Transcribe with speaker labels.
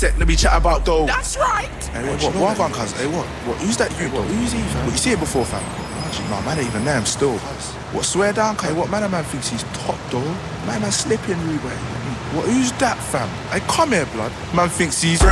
Speaker 1: sec, let me chat about dough.
Speaker 2: That's right.
Speaker 1: Hey, what one, cuz? Hey, what? Who's that you, though? Who's he, fam? What, you see it before, fam? No, man ain't even there, I'm still. What, swear down, Kai? What, man thinks he's top, though? Man slipping, Ruben. What, who's that, fam? Hey, come here, blood. Man thinks he's...